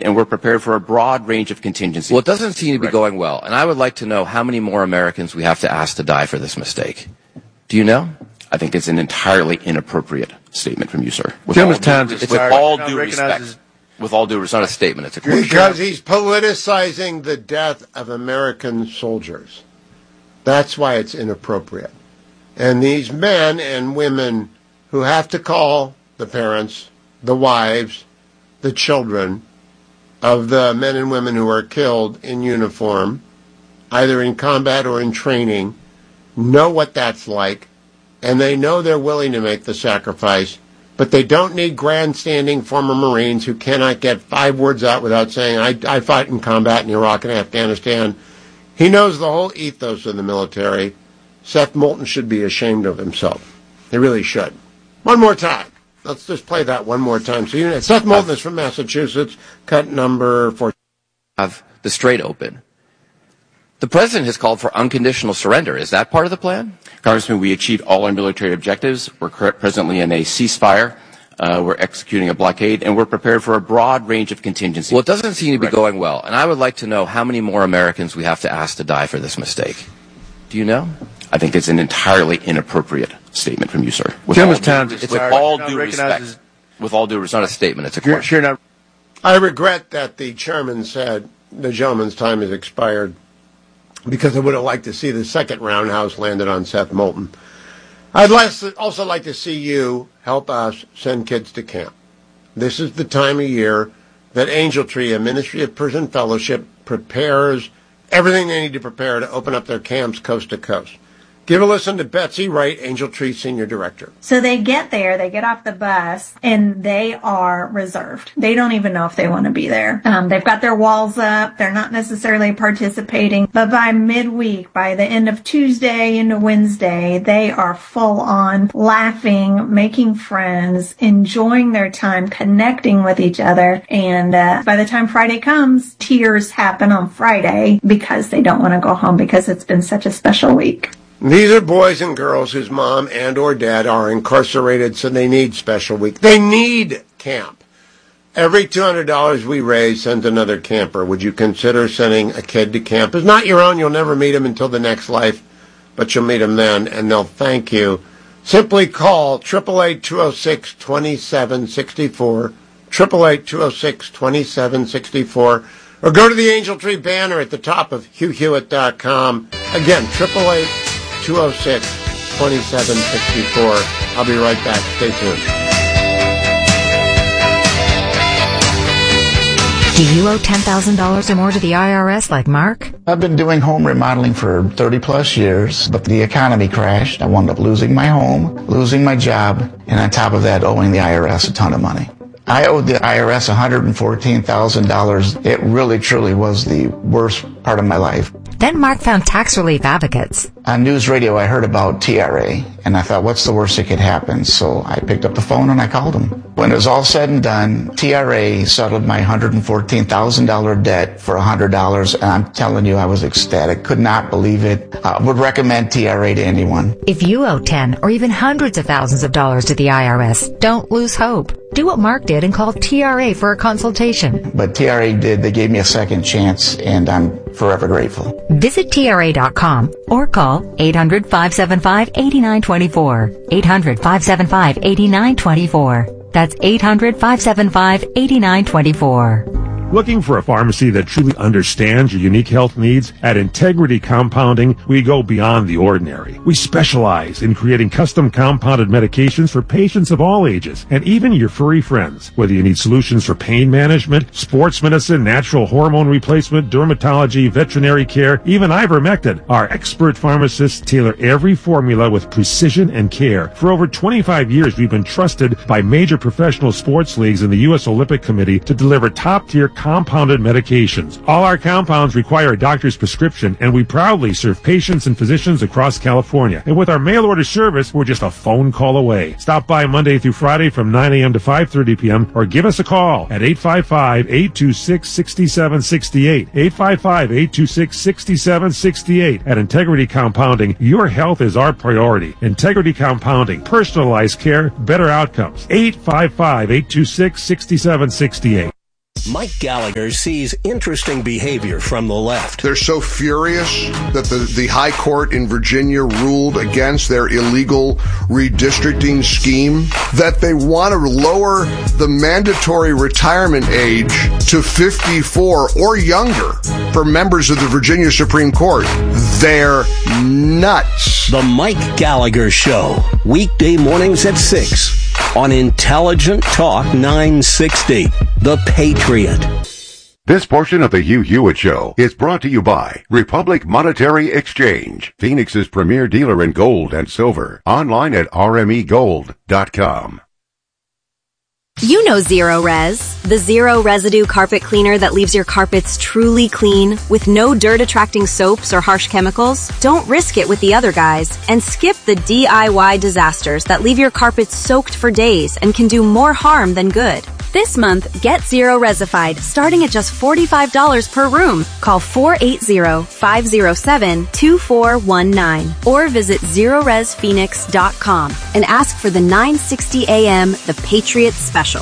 and we're prepared for a broad range of contingencies. Well, it doesn't seem to be going well, and I would like to know how many more Americans we have to ask to die for this mistake. Do you know? I think it's an entirely inappropriate statement from you, sir. With all due respect. With all due respect, it's not a statement, it's a question. Because he's politicizing the death of American soldiers. That's why it's inappropriate. And these men and women who have to call the parents, the wives, the children of the men and women who are killed in uniform, either in combat or in training, know what that's like, and they know they're willing to make the sacrifice, but they don't need grandstanding former Marines who cannot get 5 words out without saying, I fought in combat in Iraq and Afghanistan. He knows the whole ethos of the military. Seth Moulton should be ashamed of himself. He really should. One more time. Let's just play that one more time. So Seth Moulton is from Massachusetts, cut number 4. Have the strait open. The president has called for unconditional surrender. Is that part of the plan? Congressman, we achieved all our military objectives. We're presently in a ceasefire. We're executing a blockade, and we're prepared for a broad range of contingencies. Well, it doesn't seem to be going well, and I would like to know how many more Americans we have to ask to die for this mistake. Do you know? I think it's an entirely inappropriate statement from you, sir. With all due respect. With all due respect, it's not a statement, it's a question. I regret that the chairman said the gentleman's time has expired, because I would have liked to see the second roundhouse landed on Seth Moulton. I'd also like to see you help us send kids to camp. This is the time of year that Angel Tree, a Ministry of Prison Fellowship, prepares everything they need to prepare to open up their camps coast to coast. Give a listen to Betsy Wright, Angel Tree Senior Director. So they get there, they get off the bus, and they are reserved. They don't even know if they want to be there. They've got their walls up. They're not necessarily participating. But by midweek, by the end of Tuesday into Wednesday, they are full on laughing, making friends, enjoying their time, connecting with each other. And by the time Friday comes, tears happen on Friday because they don't want to go home because it's been such a special week. These are boys and girls whose mom and or dad are incarcerated, so they need special week. They need camp. Every $200 we raise sends another camper. Would you consider sending a kid to camp? It's not your own. You'll never meet him until the next life, but you'll meet him then, and they'll thank you. Simply call 888-206-2764, 888-206-2764, or go to the Angel Tree banner at the top of HughHewitt.com. Again, 888-206-2764. I'll be right back. Stay tuned. Do you owe $10,000 or more to the IRS like Mark? I've been doing home remodeling for 30 plus years, but the economy crashed. I wound up losing my home, losing my job, and on top of that, owing the IRS a ton of money. I owed the IRS $114,000. It really, truly was the worst part of my life. Then Mark found Tax Relief Advocates. On news radio, I heard about TRA, and I thought, what's the worst that could happen? So I picked up the phone and I called them. When it was all said and done, TRA settled my $114,000 debt for $100, and I'm telling you, I was ecstatic. Could not believe it. I would recommend TRA to anyone. If you owe 10 or even hundreds of thousands of dollars to the IRS, don't lose hope. Do what Mark did and call TRA for a consultation. But TRA did. They gave me a second chance, and I'm forever grateful. Visit TRA.com or call 800-575-8924. 800-575-8924. That's 800-575-8924. Looking for a pharmacy that truly understands your unique health needs? At Integrity Compounding, we go beyond the ordinary. We specialize in creating custom compounded medications for patients of all ages, and even your furry friends. Whether you need solutions for pain management, sports medicine, natural hormone replacement, dermatology, veterinary care, even ivermectin, our expert pharmacists tailor every formula with precision and care. For over 25 years, we've been trusted by major professional sports leagues and the U.S. Olympic Committee to deliver top-tier compounded medications. All our compounds require a doctor's prescription, and we proudly serve patients and physicians across California. And with our mail order service, we're just a phone call away. Stop by Monday through Friday from 9 a.m. to 5:30 p.m. or give us a call at 855-826-6768. 855-826-6768. At Integrity Compounding, your health is our priority. Integrity Compounding, personalized care, better outcomes. 855-826-6768. Mike Gallagher sees interesting behavior from the left. They're so furious that the High Court in Virginia ruled against their illegal redistricting scheme that they want to lower the mandatory retirement age to 54 or younger for members of the Virginia Supreme Court. They're nuts. The Mike Gallagher Show, weekday mornings at 6 on Intelligent Talk 960, The Patriot. This portion of the Hugh Hewitt Show is brought to you by Republic Monetary Exchange, Phoenix's premier dealer in gold and silver. Online at rmegold.com. You know Zero Res, the zero residue carpet cleaner that leaves your carpets truly clean with no dirt-attracting soaps or harsh chemicals. Don't risk it with the other guys and skip the DIY disasters that leave your carpets soaked for days and can do more harm than good. This month, get Zero Resified, starting at just $45 per room. Call 480-507-2419 or visit ZeroResPhoenix.com and ask for the 960 AM The Patriot Special.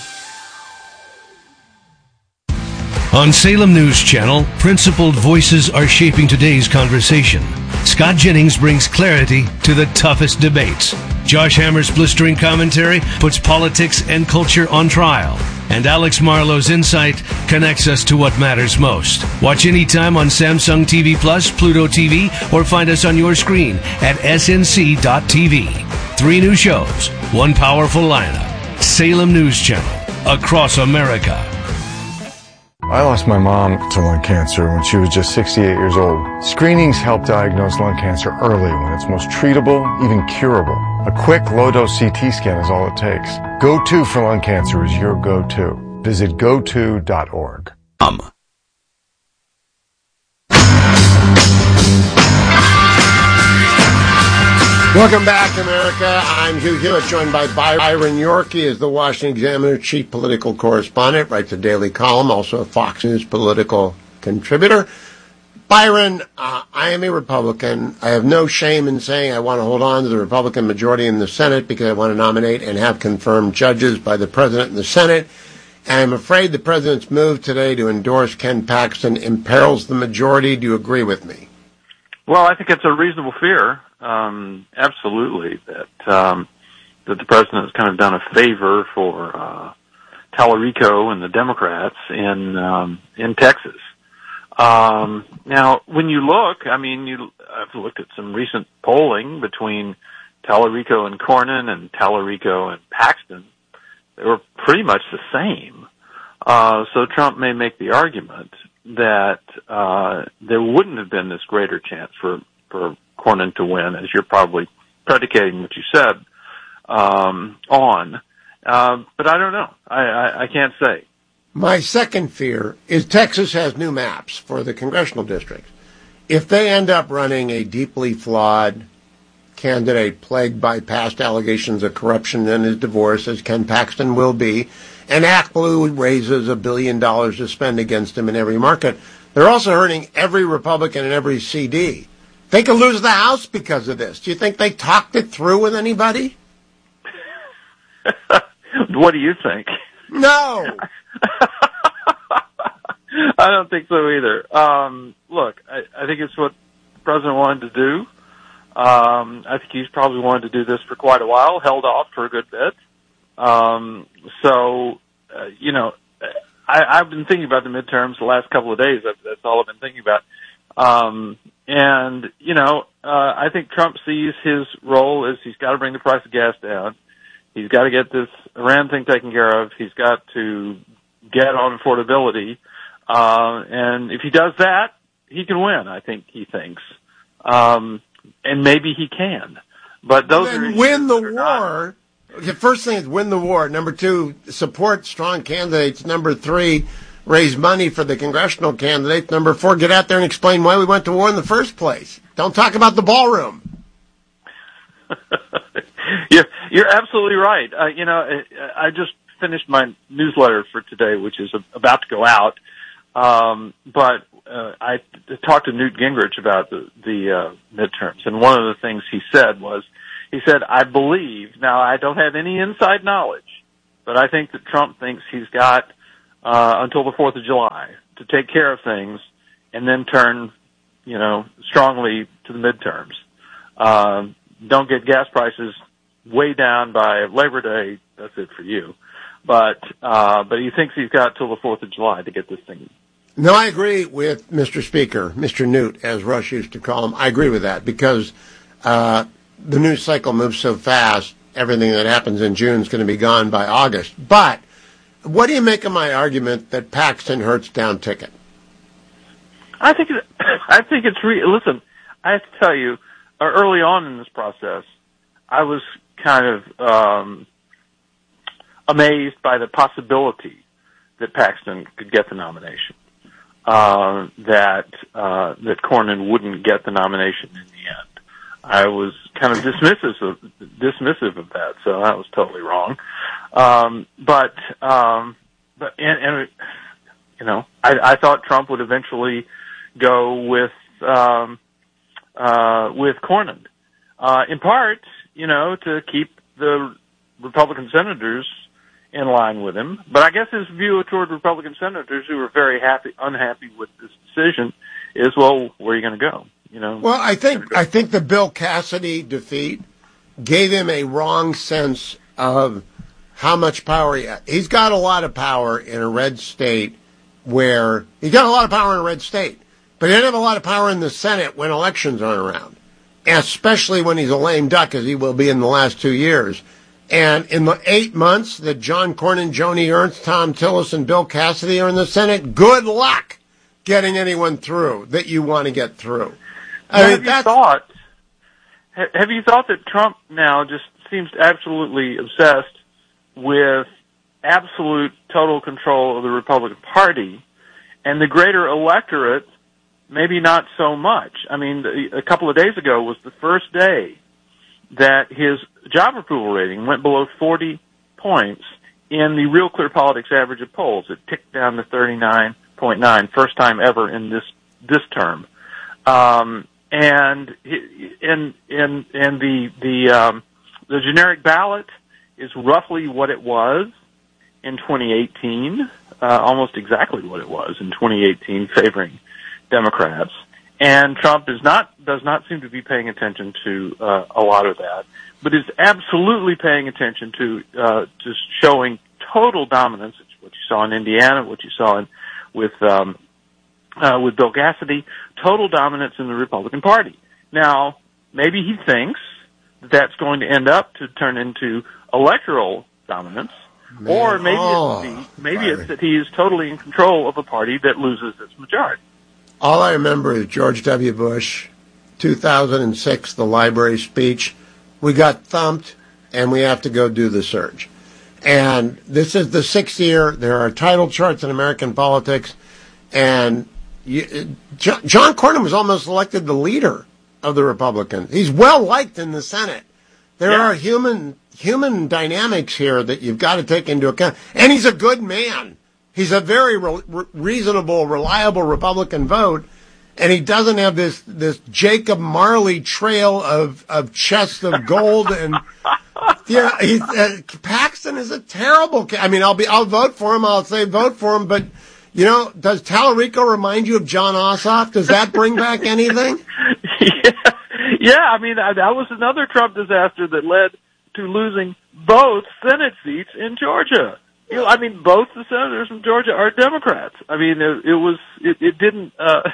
On Salem News Channel, principled voices are shaping today's conversation. Scott Jennings brings clarity to the toughest debates. Josh Hammer's blistering commentary puts politics and culture on trial. And Alex Marlowe's insight connects us to what matters most. Watch anytime on Samsung TV Plus, Pluto TV, or find us on your screen at snc.tv. 3 new shows, 1 powerful lineup. Salem News Channel, across America. I lost my mom to lung cancer when she was just 68 years old. Screenings help diagnose lung cancer early when it's most treatable, even curable. A quick, low-dose CT scan is all it takes. Go-To for lung cancer is your go-to. Visit goto.org. Welcome back, America. I'm Hugh Hewitt, joined by Byron York. He is the Washington Examiner chief political correspondent, writes a daily column, also a Fox News political contributor. Byron, I am a Republican. I have no shame in saying I want to hold on to the Republican majority in the Senate because I want to nominate and have confirmed judges by the President in the Senate. And I'm afraid the President's move today to endorse Ken Paxton imperils the majority. Do you agree with me? Well, I think it's a reasonable fear. Absolutely, that the president has kind of done a favor for Tallarico and the Democrats in Texas. Now, when you look, I've looked at some recent polling between Tallarico and Cornyn and Tallarico and Paxton. They were pretty much the same. So Trump may make the argument that there wouldn't have been this greater chance for Cornyn to win, as you're probably predicating what you said on. But I don't know. I can't say. My second fear is Texas has new maps for the congressional districts. If they end up running a deeply flawed candidate plagued by past allegations of corruption and his divorce, as Ken Paxton will be, and Act Blue raises $1 billion to spend against him in every market, they're also hurting every Republican and every CD. They could lose the House because of this. Do you think they talked it through with anybody? What do you think? No. I don't think so either. Look, I think it's what the president wanted to do. I think he's probably wanted to do this for quite a while, held off for a good bit. I've been thinking about the midterms the last couple of days. That's all I've been thinking about. I think Trump sees his role as he's got to bring the price of gas down. He's got to get this Iran thing taken care of. He's got to get on affordability. And if he does that, he can win, I think he thinks. And maybe he can. But those are win the war. The first thing is win the war. Number 2, support strong candidates. Number 3, raise money for the congressional candidates. Number 4, get out there and explain why we went to war in the first place. Don't talk about the ballroom. You're absolutely right. I just finished my newsletter for today, which is about to go out. But I talked to Newt Gingrich about the midterms, and one of the things he said, I believe, now I don't have any inside knowledge, but I think that Trump thinks he's got until the 4th of July to take care of things and then turn, strongly to the midterms. Don't get gas prices way down by Labor Day. That's it for you. But he thinks he's got till the 4th of July to get this thing. No, I agree with Mr. Speaker, Mr. Newt, as Rush used to call him. I agree with that because the news cycle moves so fast. Everything that happens in June is going to be gone by August. But what do you make of my argument that Paxton hurts down ticket? I think it's listen, I have to tell you, early on in this process, I was kind of amazed by the possibility that Paxton could get the nomination. That Cornyn wouldn't get the nomination in the end. I was kind of dismissive of that, so that was totally wrong. I thought Trump would eventually go with Cornyn, in part, to keep the Republican senators in line with him. But I guess his view toward Republican senators who are very unhappy with this decision is, well, where are you going to go? Well, I think the Bill Cassidy defeat gave him a wrong sense of how much power he had. He's got a lot of power in a red state but he doesn't have a lot of power in the Senate when elections aren't around, especially when he's a lame duck, as he will be in the last 2 years. And in the 8 months that John Cornyn, Joni Ernst, Tom Tillis, and Bill Cassidy are in the Senate, good luck getting anyone through that you want to get through. Have you thought that Trump now just seems absolutely obsessed with absolute total control of the Republican Party, and the greater electorate maybe not so much? I mean, a couple of days ago was the first day that his job approval rating went below 40 points in the Real Clear Politics average of polls. It ticked down to 39.9, first time ever in this term. And the generic ballot is roughly what it was in 2018, almost exactly what it was in 2018, favoring Democrats. And Trump does not seem to be paying attention to a lot of that, but is absolutely paying attention to just showing total dominance. It's what you saw in Indiana, what you saw with Bill Cassidy, total dominance in the Republican Party. Now, maybe he thinks that's going to end up to turn into electoral dominance, or maybe it's that he is totally in control of a party that loses its majority. All I remember is George W. Bush, 2006, the library speech. We got thumped, and we have to go do the surge. And this is the 6th year. There are title charts in American politics, and John Cornyn was almost elected the leader of the Republicans. He's well liked in the Senate. There are human dynamics here that you've got to take into account. And he's a good man. He's a very reasonable, reliable Republican vote, and he doesn't have this Jacob Marley trail of chests of gold. And Paxton is a terrible. I'll vote for him. I'll say vote for him, but. Does Tallarico remind you of John Ossoff? Does that bring back anything? Yeah, that was another Trump disaster that led to losing both Senate seats in Georgia. Both the senators from Georgia are Democrats. It didn't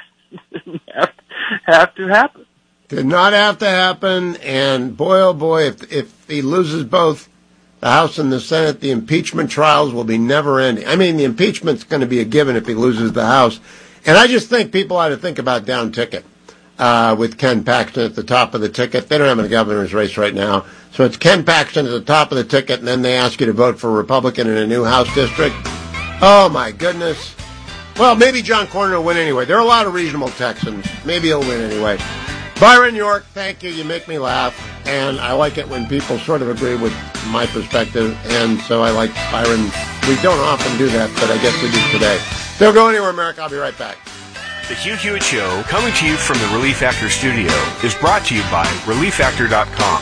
have to happen. Did not have to happen, and boy, oh boy, if he loses both the House and the Senate, the impeachment trials will be never ending. The impeachment's going to be a given if he loses the House. And I just think people ought to think about down ticket with Ken Paxton at the top of the ticket. They don't have a governor's race right now. So it's Ken Paxton at the top of the ticket, and then they ask you to vote for a Republican in a new House district. Oh, my goodness. Well, maybe John Cornyn will win anyway. There are a lot of reasonable Texans. Maybe he'll win anyway. Byron York, thank you. You make me laugh. And I like it when people sort of agree with my perspective. And so I like Byron. We don't often do that, but I guess we do today. Don't go anywhere, America. I'll be right back. The Hugh Hewitt Show, coming to you from the Relief Factor studio, is brought to you by ReliefFactor.com.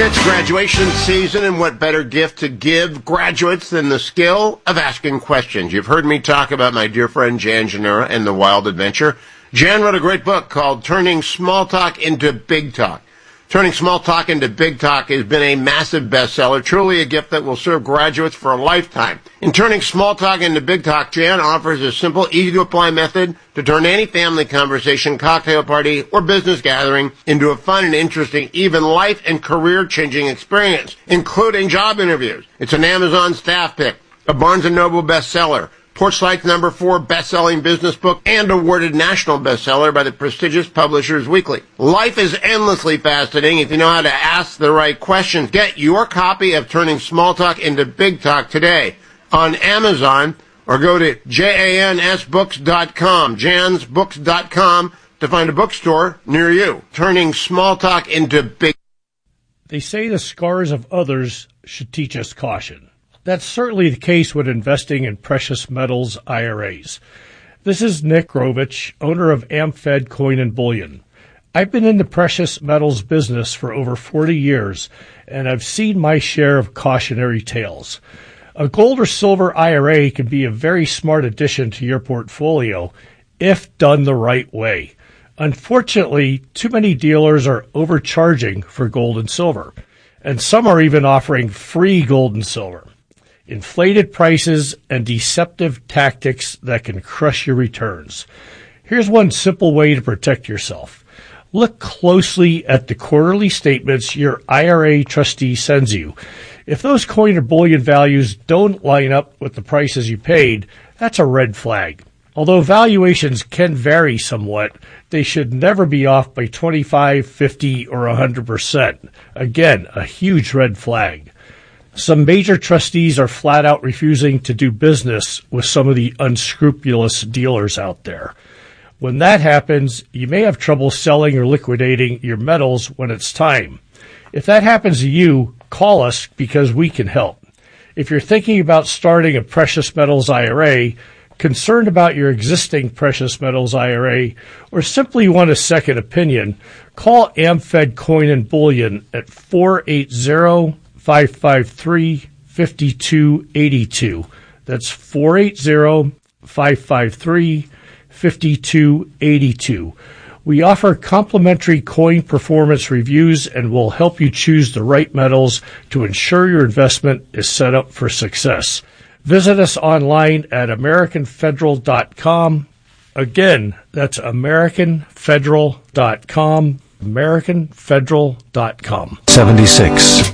It's graduation season, and what better gift to give graduates than the skill of asking questions? You've heard me talk about my dear friend Jan Janura and the Wild Adventure. Jan wrote a great book called Turning Small Talk into Big Talk. Turning Small Talk into Big Talk has been a massive bestseller, truly a gift that will serve graduates for a lifetime. In Turning Small Talk into Big Talk, Jan offers a simple, easy-to-apply method to turn any family conversation, cocktail party, or business gathering into a fun and interesting, even life and career-changing experience, including job interviews. It's an Amazon staff pick, a Barnes & Noble bestseller, Porchlight's number 4 best-selling business book, and awarded national bestseller by the prestigious Publishers Weekly. Life is endlessly fascinating if you know how to ask the right questions. Get your copy of Turning Small Talk into Big Talk today on Amazon, or go to jansbooks.com, jansbooks.com, to find a bookstore near you. Turning Small Talk into Big Talk. They say the scars of others should teach us caution. That's certainly the case with investing in precious metals IRAs. This is Nick Grovich, owner of AmFed Coin and Bullion. I've been in the precious metals business for over 40 years, and I've seen my share of cautionary tales. A gold or silver IRA can be a very smart addition to your portfolio if done the right way. Unfortunately, too many dealers are overcharging for gold and silver, and some are even offering free gold and silver. Inflated prices and deceptive tactics that can crush your returns. Here's one simple way to protect yourself. Look closely at the quarterly statements your IRA trustee sends you. If those coin or bullion values don't line up with the prices you paid, that's a red flag. Although valuations can vary somewhat, they should never be off by 25, 50, or 100%. Again, a huge red flag. Some major trustees are flat out refusing to do business with some of the unscrupulous dealers out there. When that happens, you may have trouble selling or liquidating your metals when it's time. If that happens to you, call us because we can help. If you're thinking about starting a precious metals IRA, concerned about your existing precious metals IRA, or simply want a second opinion, call AmFed Coin and Bullion at 480-553-5282. That's 480-553-5282. We offer complimentary coin performance reviews and will help you choose the right metals to ensure your investment is set up for success. Visit us online at AmericanFederal.com. Again, that's AmericanFederal.com. AmericanFederal.com. 76.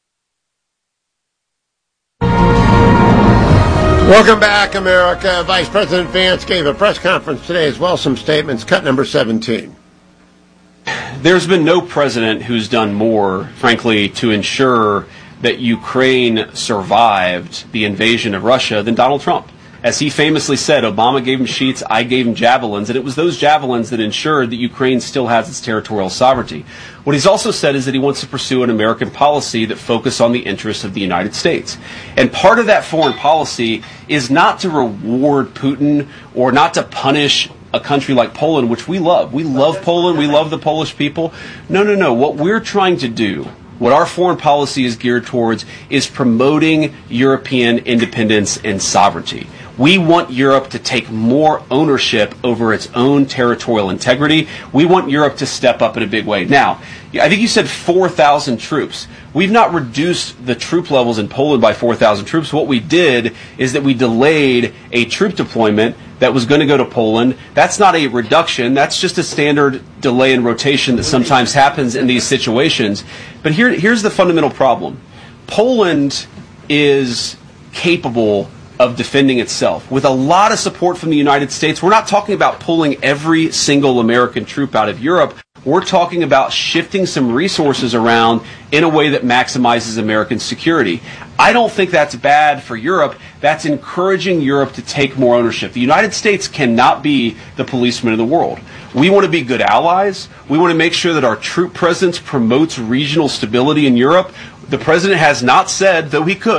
Welcome back, America. Vice President Vance gave a press conference today as well. Some statements. Cut number 17. There's been no president who's done more, frankly, to ensure that Ukraine survived the invasion of Russia than Donald Trump. As he famously said, Obama gave him sheets, I gave him javelins, and it was those javelins that ensured that Ukraine still has its territorial sovereignty. What he's also said is that he wants to pursue an American policy that focuses on the interests of the United States. And part of that foreign policy is not to reward Putin or not to punish a country like Poland, which we love. We love Poland. We love the Polish people. No. What we're trying to do, what our foreign policy is geared towards, is promoting European independence and sovereignty. We want Europe to take more ownership over its own territorial integrity. We want Europe to step up in a big way. Now, I think you said 4,000 troops. We've not reduced the troop levels in Poland by 4,000 troops. What we did is that we delayed a troop deployment that was going to go to Poland. That's not a reduction. That's just a standard delay and rotation that sometimes happens in these situations. But here's the fundamental problem. Poland is capable of defending itself with a lot of support from the United States. We're not talking about pulling every single American troop out of Europe. We're talking about shifting some resources around in a way that maximizes American security. I don't think that's bad for Europe. That's encouraging Europe to take more ownership. The United States cannot be the policeman of the world. We want to be good allies. We want to make sure that our troop presence promotes regional stability in Europe. The president has not said, though he could,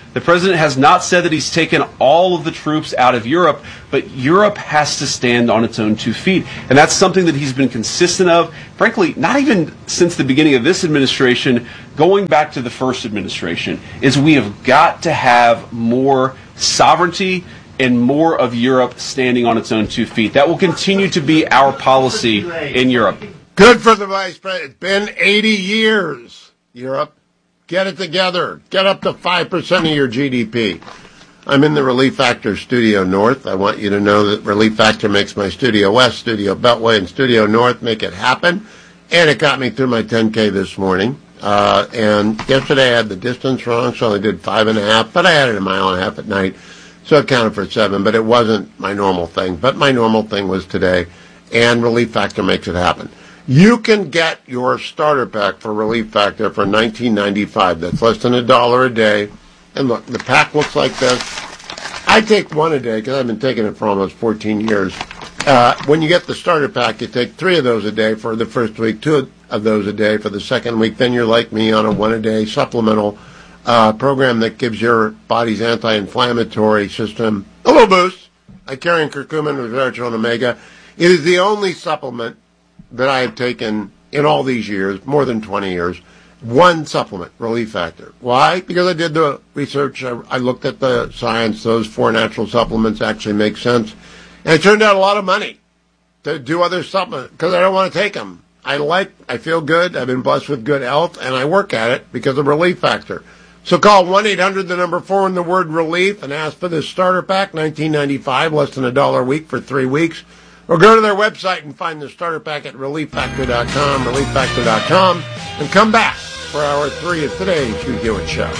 The president has not said that he's taken all of the troops out of Europe, but Europe has to stand on its own 2 feet. And that's something that he's been consistent of, frankly, not even since the beginning of this administration, going back to the first administration, is we have got to have more sovereignty and more of Europe standing on its own 2 feet. That will continue to be our policy in Europe. Good for the vice president. It's been 80 years, Europe. Get it together. Get up to 5% of your GDP. I'm in the Relief Factor Studio North. I want you to know that Relief Factor makes my Studio West, Studio Beltway, and Studio North make it happen. And it got me through my 10K this morning. And yesterday I had the distance wrong, so I only did 5.5, but I added a mile and a half at night. So it counted for 7, but it wasn't my normal thing. But my normal thing was today, and Relief Factor makes it happen. You can get your starter pack for Relief Factor for $19.95. That's less than $1 a day. And look, the pack looks like this. I take one a day because I've been taking it for almost 14 years. When you get the starter pack, you take 3 of those a day for the first week, 2 of those a day for the second week. Then you're like me on a 1-a-day supplemental program that gives your body's anti-inflammatory system a little boost. I carry in curcumin, resveratrol, and omega. It is the only supplement that I have taken in all these years, more than 20 years, one supplement, Relief Factor. Why? Because I did the research. I looked at the science. Those 4 natural supplements actually make sense. And it turned out a lot of money to do other supplements because I don't want to take them. I feel good. I've been blessed with good health, and I work at it because of Relief Factor. So call 1-800, the number 4, and the word relief, and ask for this starter pack, $19.95, less than $1 a week for 3 weeks. Or go to their website and find the starter pack at relieffactor.com, relieffactor.com, and come back for hour 3 of today's Hugh Hewitt Show.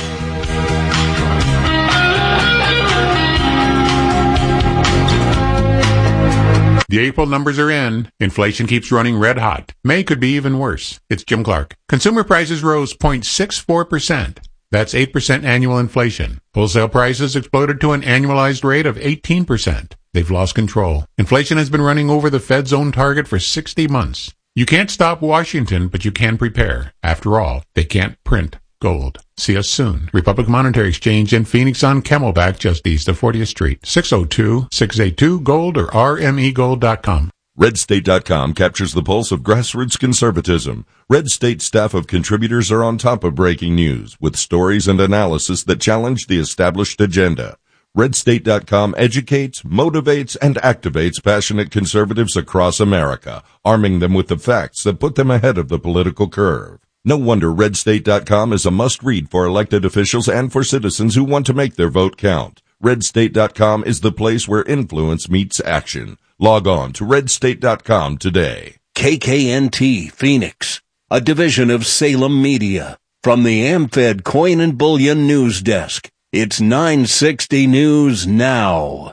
The April numbers are in. Inflation keeps running red hot. May could be even worse. It's Jim Clark. Consumer prices rose 0.64%. That's 8% annual inflation. Wholesale prices exploded to an annualized rate of 18%. They've lost control. Inflation has been running over the Fed's own target for 60 months. You can't stop Washington, but you can prepare. After all, they can't print gold. See us soon. Republic Monetary Exchange in Phoenix on Camelback, just east of 40th Street. 602-682-GOLD or rmegold.com. RedState.com captures the pulse of grassroots conservatism. Red State staff of contributors are on top of breaking news with stories and analysis that challenge the established agenda. RedState.com educates, motivates, and activates passionate conservatives across America, arming them with the facts that put them ahead of the political curve. No wonder RedState.com is a must-read for elected officials and for citizens who want to make their vote count. RedState.com is the place where influence meets action. Log on to RedState.com today. KKNT Phoenix, a division of Salem Media. From the AmFed Coin and Bullion News Desk, it's 960 News Now.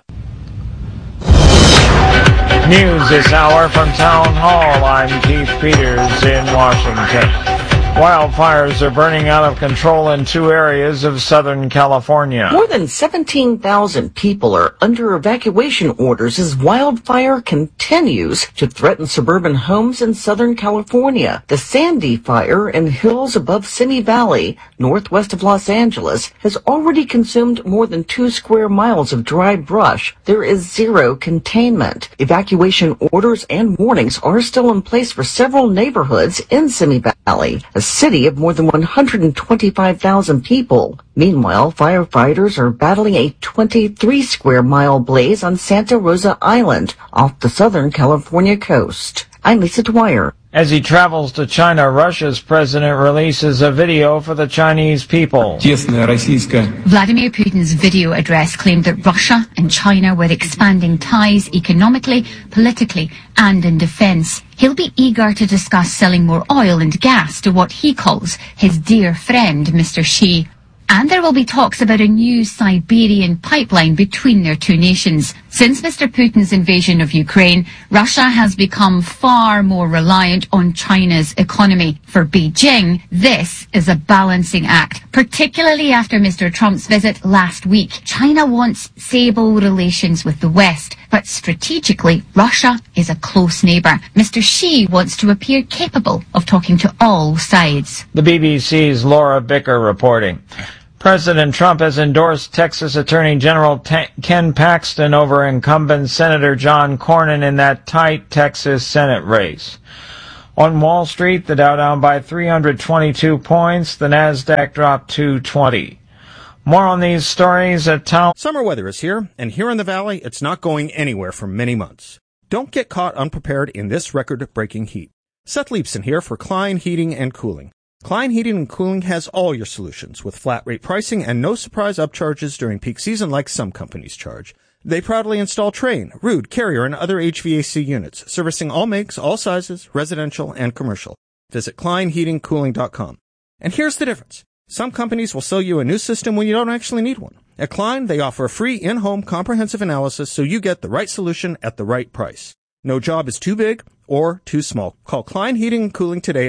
News this hour from Town Hall. I'm Keith Peters in Washington. Wildfires are burning out of control in 2 areas of Southern California. More than 17,000 people are under evacuation orders as wildfire continues to threaten suburban homes in Southern California. The Sandy Fire in hills above Simi Valley, northwest of Los Angeles, has already consumed more than 2 square miles of dry brush. There is zero containment. Evacuation orders and warnings are still in place for several neighborhoods in Simi Valley, a city of more than 125,000 people. Meanwhile, firefighters are battling a 23 square mile blaze on Santa Rosa Island off the Southern California coast. I'm Lisa Dwyer. As he travels to China, Russia's president releases a video for the Chinese people. Vladimir Putin's video address claimed that Russia and China were expanding ties economically, politically, and in defense. He'll be eager to discuss selling more oil and gas to what he calls his dear friend, Mr. Xi. And there will be talks about a new Siberian pipeline between their 2 nations. Since Mr. Putin's invasion of Ukraine, Russia has become far more reliant on China's economy. For Beijing, this is a balancing act, particularly after Mr. Trump's visit last week. China wants stable relations with the West, but strategically, Russia is a close neighbour. Mr. Xi wants to appear capable of talking to all sides. The BBC's Laura Bicker reporting. President Trump has endorsed Texas Attorney General Ken Paxton over incumbent Senator John Cornyn in that tight Texas Senate race. On Wall Street, the Dow down by 322 points, the Nasdaq dropped 220. More on these stories at Town. Summer weather is here, and here in the Valley, it's not going anywhere for many months. Don't get caught unprepared in this record-breaking heat. Seth Leibson here for Klein Heating and Cooling. Klein Heating and Cooling has all your solutions with flat rate pricing and no surprise upcharges during peak season like some companies charge. They proudly install Trane, Ruud, Carrier, and other HVAC units, servicing all makes, all sizes, residential and commercial. Visit KleinHeatingCooling.com. And here's the difference. Some companies will sell you a new system when you don't actually need one. At Klein, they offer a free in-home comprehensive analysis so you get the right solution at the right price. No job is too big or too small. Call Klein Heating and Cooling today at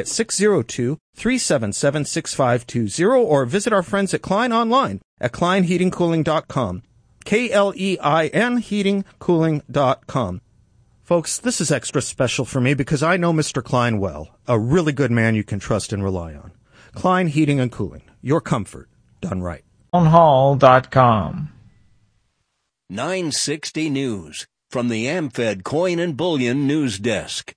602-377-6520 or visit our friends at Klein online at KleinHeatingCooling.com. KLEIN heatingcooling.com. Folks, this is extra special for me because I know Mr. Klein well, a really good man you can trust and rely on. Klein Heating and Cooling, your comfort done right. Townhall.com. 960 News from the AmFed Coin and Bullion News Desk.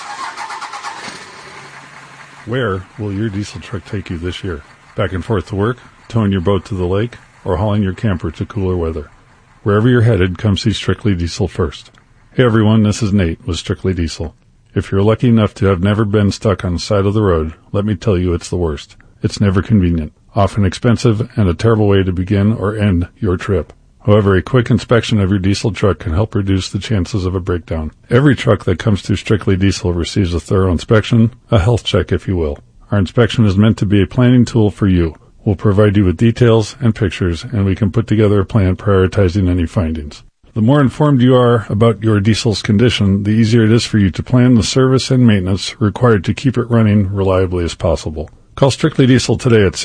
Where will your diesel truck take you this year? Back and forth to work, towing your boat to the lake, or hauling your camper to cooler weather? Wherever you're headed, come see Strictly Diesel first. Hey everyone, this is Nate with Strictly Diesel. If you're lucky enough to have never been stuck on the side of the road, let me tell you it's the worst. It's never convenient, often expensive, and a terrible way to begin or end your trip. However, a quick inspection of your diesel truck can help reduce the chances of a breakdown. Every truck that comes to Strictly Diesel receives a thorough inspection, a health check if you will. Our inspection is meant to be a planning tool for you. We'll provide you with details and pictures, and we can put together a plan prioritizing any findings. The more informed you are about your diesel's condition, the easier it is for you to plan the service and maintenance required to keep it running reliably as possible. Call Strictly Diesel today at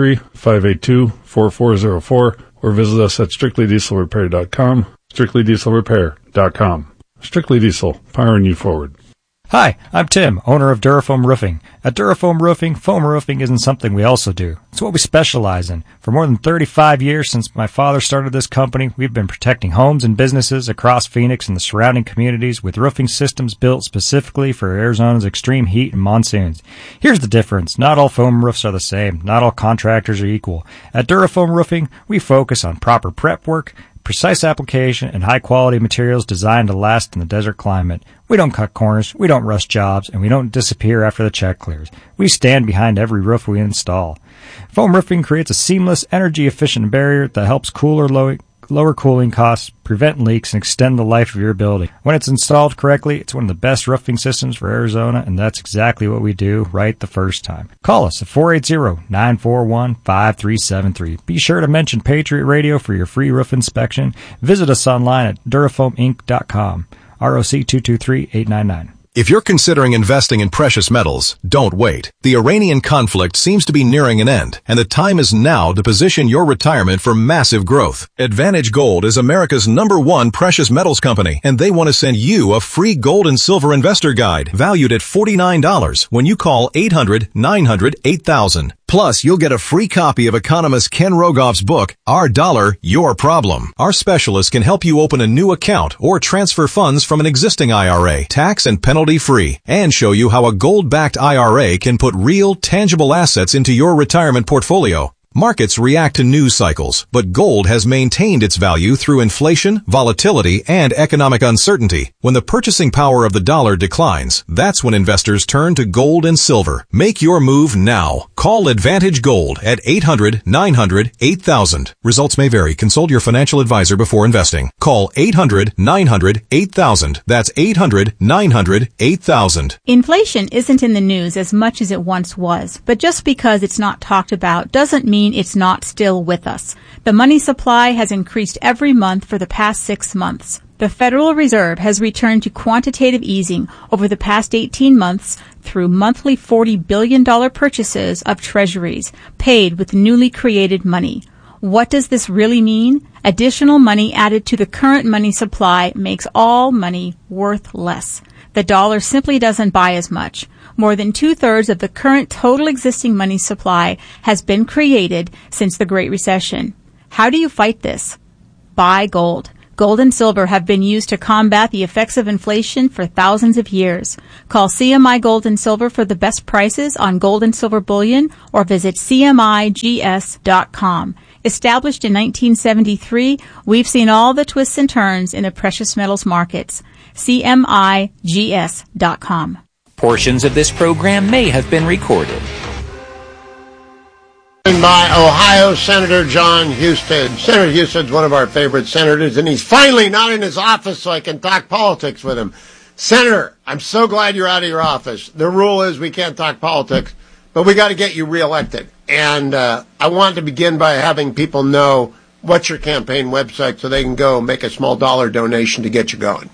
623-582-4404 or visit us at strictlydieselrepair.com, strictlydieselrepair.com. Strictly Diesel, powering you forward. Hi, I'm Tim, owner of Durafoam Roofing. At Durafoam Roofing, foam roofing isn't something we also do. It's what we specialize in. For more than 35 years since my father started this company, we've been protecting homes and businesses across Phoenix and the surrounding communities with roofing systems built specifically for Arizona's extreme heat and monsoons. Here's the difference. Not all foam roofs are the same. Not all contractors are equal. At Durafoam Roofing, we focus on proper prep work, precise application, and high-quality materials designed to last in the desert climate. We don't cut corners, we don't rush jobs, and we don't disappear after the check clears. We stand behind every roof we install. Foam roofing creates a seamless, energy-efficient barrier that helps lower cooling costs, prevent leaks, and extend the life of your building. When it's installed correctly, it's one of the best roofing systems for Arizona, and that's exactly what we do right the first time. Call us at 480-941-5373. Be sure to mention Patriot Radio for your free roof inspection. Visit us online at durafoaminc.com. ROC 223899. If you're considering investing in precious metals, don't wait. The Iranian conflict seems to be nearing an end, and the time is now to position your retirement for massive growth. Advantage Gold is America's #1 precious metals company, and they want to send you a free gold and silver investor guide valued at $49 when you call 800-900-8000. Plus, you'll get a free copy of economist Ken Rogoff's book, Our Dollar, Your Problem. Our specialists can help you open a new account or transfer funds from an existing IRA, tax and penalty-free, and show you how a gold-backed IRA can put real, tangible assets into your retirement portfolio. Markets react to news cycles, but gold has maintained its value through inflation, volatility, and economic uncertainty. When the purchasing power of the dollar declines, that's when investors turn to gold and silver. Make your move now. Call Advantage Gold at 800-900-8000. Results may vary. Consult your financial advisor before investing. Call 800-900-8000. That's 800-900-8000. Inflation isn't in the news as much as it once was, but just because it's not talked about doesn't mean it's not still with us. The money supply has increased every month for the past 6 months. The Federal Reserve has returned to quantitative easing over the past 18 months through monthly $40 billion purchases of treasuries paid with newly created money. What does this really mean? Additional money added to the current money supply makes all money worth less. The dollar simply doesn't buy as much. More than 2/3 of the current total existing money supply has been created since the Great Recession. How do you fight this? Buy gold. Gold and silver have been used to combat the effects of inflation for thousands of years. Call CMI Gold and Silver for the best prices on gold and silver bullion or visit CMIGS.com. Established in 1973, we've seen all the twists and turns in the precious metals markets. CMIGS.com. Portions of this program may have been recorded. By Ohio Senator John Husted. Senator Husted's one of our favorite senators, and he's finally not in his office so I can talk politics with him. Senator, I'm so glad you're out of your office. The rule is we can't talk politics, but we got to get you reelected. And I want to begin by having people know what's your campaign website so they can go make a small dollar donation to get you going.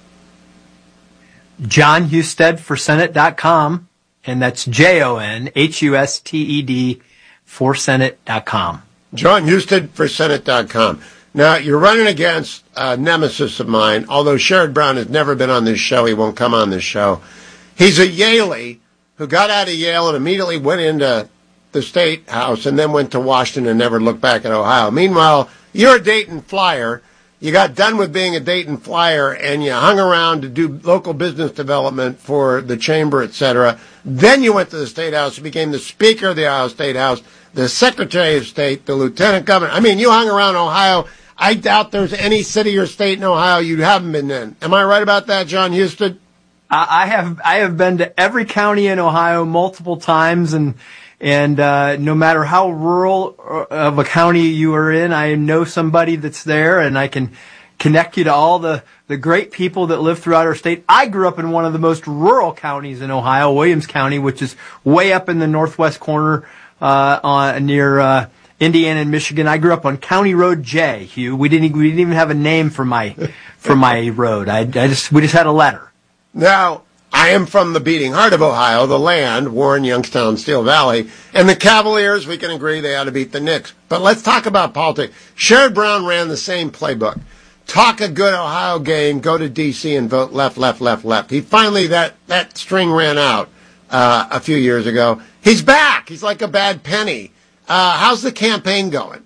JohnHusted4Senate.com, and that's JONHUSTED for Senate.com. JohnHusted4Senate.com. Now, you're running against a nemesis of mine, although Sherrod Brown has never been on this show. He won't come on this show. He's a Yalie who got out of Yale and immediately went into the State House and then went to Washington and never looked back at Ohio. Meanwhile, you're a Dayton Flyer. You got done with being a Dayton Flyer and you hung around to do local business development for the chamber, etc. Then you went to the State House, became the Speaker of the Ohio State House, the Secretary of State, the Lieutenant Governor. I mean, you hung around Ohio. I doubt there's any city or state in Ohio you haven't been in. Am I right about that, John Husted? I have been to every county in Ohio multiple times, and no matter how rural of a county you are in, I know somebody that's there, and I can connect you to all the great people that live throughout our state. I grew up in one of the most rural counties in Ohio, Williams County, which is way up in the northwest corner near Indiana and Michigan. I grew up on County Road J, Hugh. We didn't even have a name for my road. We just had a letter. Now, I am from the beating heart of Ohio, the land, Warren, Youngstown, Steel Valley, and the Cavaliers, we can agree they ought to beat the Knicks. But let's talk about politics. Sherrod Brown ran the same playbook. Talk a good Ohio game, go to D.C. and vote left, left, left, left. He finally, that string ran out a few years ago. He's back. He's like a bad penny. How's the campaign going?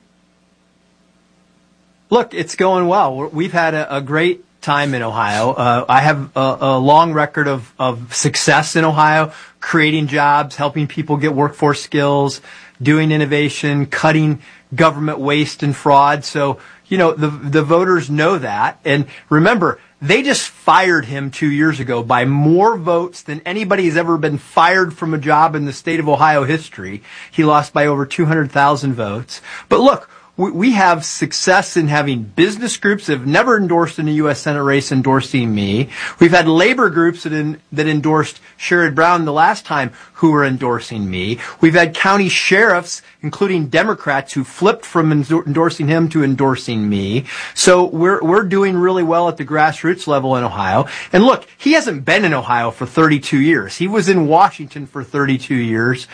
Look, it's going well. We've had a great time in Ohio. I have a long record of success in Ohio, creating jobs, helping people get workforce skills, doing innovation, cutting government waste and fraud. So, the voters know that. And remember, they just fired him 2 years ago by more votes than anybody has ever been fired from a job in the state of Ohio history. He lost by over 200,000 votes. But look, we have success in having business groups that have never endorsed in a U.S. Senate race endorsing me. We've had labor groups that endorsed Sherrod Brown the last time who are endorsing me. We've had county sheriffs, including Democrats, who flipped from endorsing him to endorsing me. So we're doing really well at the grassroots level in Ohio. And look, he hasn't been in Ohio for 32 years. He was in Washington for 32 years.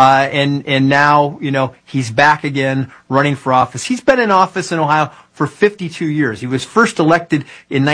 And now, he's back again running for office. He's been in office in Ohio for 52 years. He was first elected in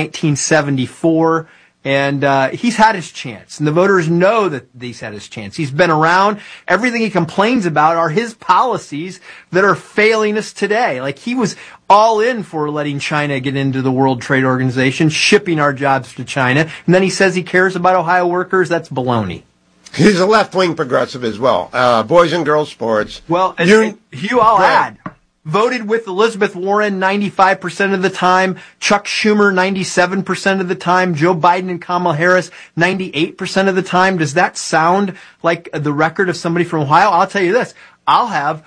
1974. And he's had his chance, and the voters know that he's had his chance. He's been around. Everything he complains about are his policies that are failing us today. Like, he was all in for letting China get into the World Trade Organization, shipping our jobs to China, and then he says he cares about Ohio workers. That's baloney. He's a left-wing progressive as well. Boys and girls sports. Well, and Hugh, I'll add. Voted with Elizabeth Warren 95% of the time, Chuck Schumer 97% of the time, Joe Biden and Kamala Harris 98% of the time. Does that sound like the record of somebody from Ohio? I'll tell you this. I'll have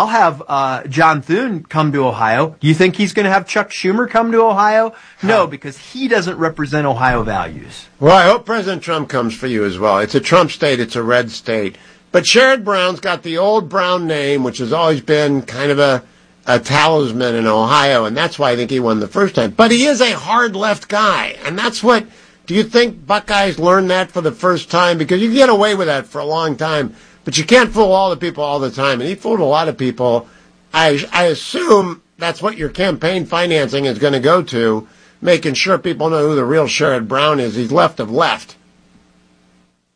John Thune come to Ohio. Do you think he's going to have Chuck Schumer come to Ohio? No, because he doesn't represent Ohio values. Well, I hope President Trump comes for you as well. It's a Trump state. It's a red state. But Sherrod Brown's got the old Brown name, which has always been kind of a talisman in Ohio, and that's why I think he won the first time. But he is a hard left guy, and that's what, do you think Buckeyes learned that for the first time? Because you get away with that for a long time, but you can't fool all the people all the time, and he fooled a lot of people. I assume that's what your campaign financing is going to go to, making sure people know who the real Sherrod Brown is. He's left of left.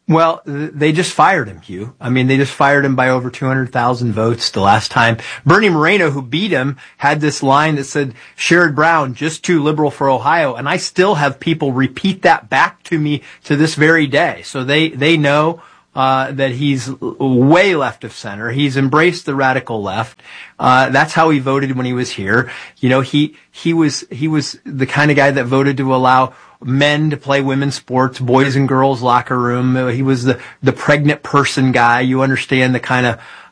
Well, they just fired him, Hugh. I mean, they just fired him by over 200,000 votes the last time. Bernie Moreno, who beat him, had this line that said, Sherrod Brown, just too liberal for Ohio. And I still have people repeat that back to me to this very day. So they know that he's way left of center. He's embraced the radical left. That's how he voted when he was here. You know, he was the kind of guy that voted to allow men to play women's sports, boys and girls locker room. He was the pregnant person guy. You understand the kind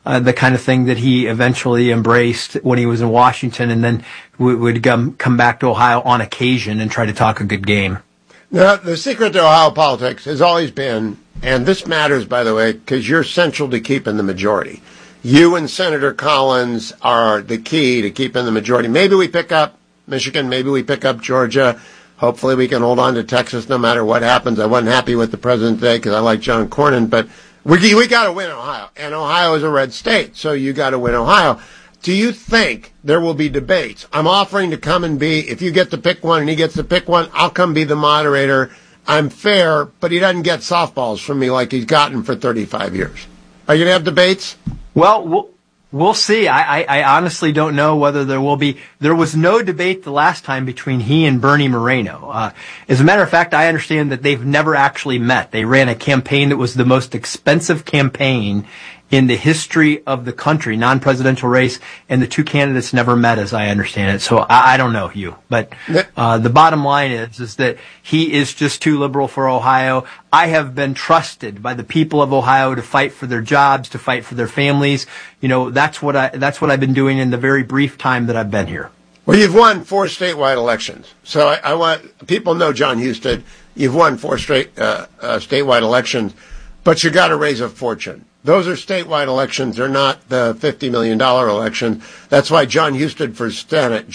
of thing that he eventually embraced when he was in Washington, and then would come back to Ohio on occasion and try to talk a good game. Now, the secret to Ohio politics has always been, and this matters, by the way, because you're central to keeping the majority. You and Senator Collins are the key to keeping the majority. Maybe we pick up Michigan, maybe we pick up Georgia. Hopefully we can hold on to Texas no matter what happens. I wasn't happy with the president today because I like John Cornyn, but we got to win Ohio. And Ohio is a red state, so you got to win Ohio. Do you think there will be debates? I'm offering to come and be, if you get to pick one and he gets to pick one, I'll come be the moderator. I'm fair, but he doesn't get softballs from me like he's gotten for 35 years. Are you going to have debates? Well, we'll see. I honestly don't know whether there will be. There was no debate the last time between he and Bernie Moreno. As a matter of fact, I understand that they've never actually met. They ran a campaign that was the most expensive campaign in the history of the country, non-presidential race, and the two candidates never met, as I understand it. So I don't know, Hugh. But the bottom line is that he is just too liberal for Ohio. I have been trusted by the people of Ohio to fight for their jobs, to fight for their families. You know, that's what I've been doing in the very brief time that I've been here. Well, you've won 4 statewide elections. So I want people know, John Husted, you've won 4 statewide elections, but you got to raise a fortune. Those are statewide elections. They're not the $50 million elections. That's why John Husted for Senate,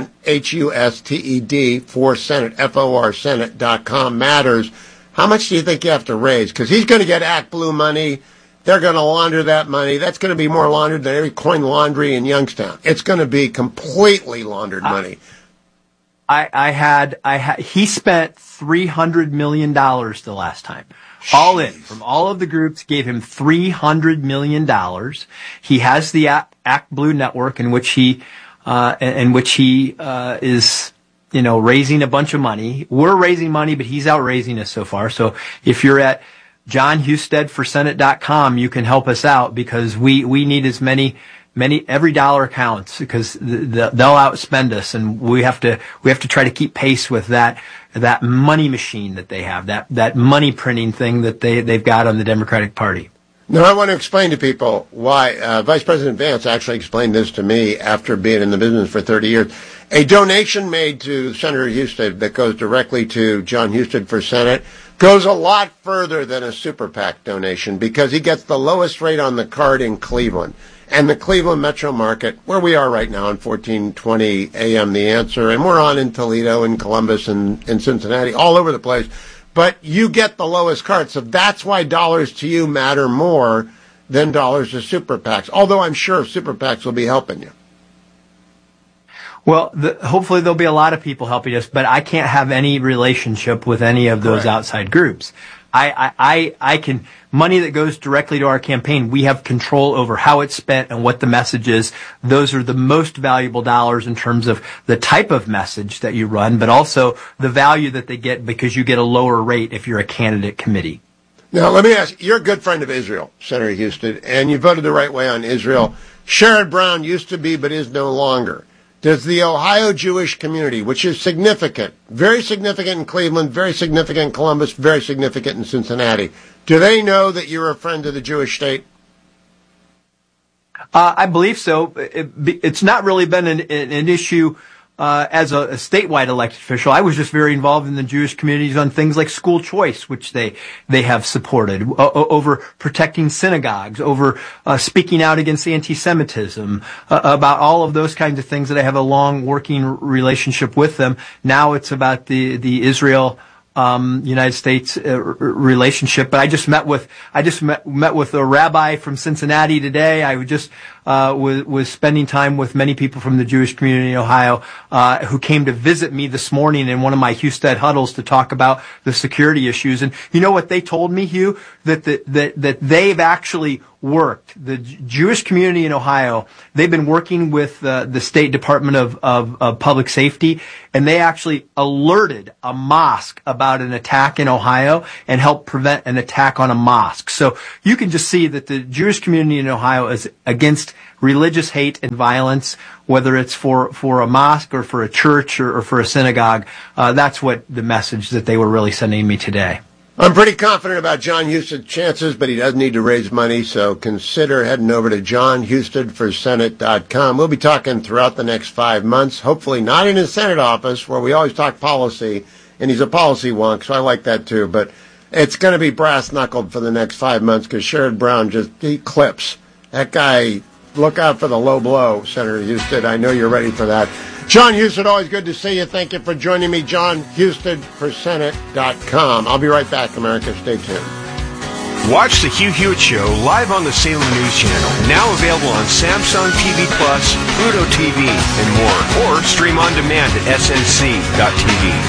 JONHUSTED for Senate, FOR Senate.com matters. How much do you think you have to raise? Because he's going to get Act Blue money. They're going to launder that money. That's going to be more laundered than every coin laundry in Youngstown. It's going to be completely laundered money. He spent $300 million the last time. All in, from all of the groups, gave him $300 million. He has the Act Blue network in which he is, you know, raising a bunch of money. We're raising money, but he's outraising us so far. So if you're at JohnHustedForSenate.com, you can help us out because we need as many, every dollar counts because they'll outspend us, and we have to try to keep pace with that money machine that they have, that money printing thing that they've got on the Democratic Party. Now, I want to explain to people why Vice President Vance actually explained this to me after being in the business for 30 years. A donation made to Senator Husted that goes directly to John Husted for Senate goes a lot further than a super PAC donation because he gets the lowest rate on the card in Cleveland. And the Cleveland metro market, where we are right now on 1420 AM The Answer, and we're on in Toledo and Columbus and Cincinnati, all over the place. But you get the lowest card, so that's why dollars to you matter more than dollars to super PACs, although I'm sure super PACs will be helping you. Well, hopefully there'll be a lot of people helping us, but I can't have any relationship with any of those outside groups. I can, money that goes directly to our campaign, we have control over how it's spent and what the message is. Those are the most valuable dollars in terms of the type of message that you run, but also the value that they get because you get a lower rate if you're a candidate committee. Now, let me ask, you're a good friend of Israel, Senator Husted, and you voted the right way on Israel. Sherrod Brown used to be, but is no longer. Does the Ohio Jewish community, which is significant, very significant in Cleveland, very significant in Columbus, very significant in Cincinnati, do they know that you're a friend of the Jewish state? I believe so. It's not really been an issue as a statewide elected official. I was just very involved in the Jewish communities on things like school choice, which they have supported, over protecting synagogues, over speaking out against anti-Semitism, about all of those kinds of things that I have a long working relationship with them. Now it's about the Israel United States relationship. But I just met with a rabbi from Cincinnati today. I just was spending time with many people from the Jewish community in Ohio, who came to visit me this morning in one of my Hewstead huddles to talk about the security issues. And you know what they told me, Hugh? That they've actually worked. The Jewish community in Ohio, they've been working with the State Department of Public Safety, and they actually alerted a mosque about an attack in Ohio and helped prevent an attack on a mosque. So you can just see that the Jewish community in Ohio is against religious hate and violence, whether it's for a mosque or for a church or for a synagogue. That's what the message that they were really sending me today. I'm pretty confident about John Husted's chances, but he does need to raise money, so consider heading over to johnhustedforsenate.com. We'll be talking throughout the next 5 months, hopefully not in his Senate office, where we always talk policy, and he's a policy wonk, so I like that too, but it's going to be brass-knuckled for the next 5 months, because Sherrod Brown he clips. That guy, look out for the low blow, Senator Husted. I know you're ready for that. John Husted, always good to see you. Thank you for joining me. JohnHustedForSenate.com. I'll be right back, America. Stay tuned. Watch the Hugh Hewitt Show live on the Salem News Channel. Now available on Samsung TV Plus, Pluto TV, and more. Or stream on demand at snc.tv.